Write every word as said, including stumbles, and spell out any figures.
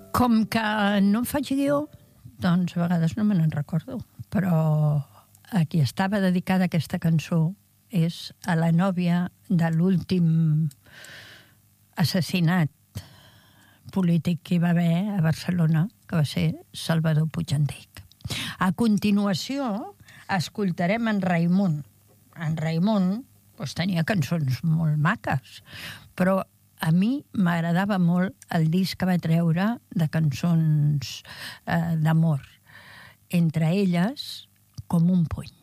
Com que no em faig guió, doncs a vegades no me n'en recordo, però a qui estava dedicada aquesta cançó és a la nòvia de l'últim assassinat polític que hi va haver a Barcelona, que va ser Salvador Puigdendic. A continuació, escoltarem en Raimon. En Raimon doncs, tenia cançons molt maques, però a mi m'agradava molt el disc que va treure de cançons eh, d'amor. Entre elles, Com un puny.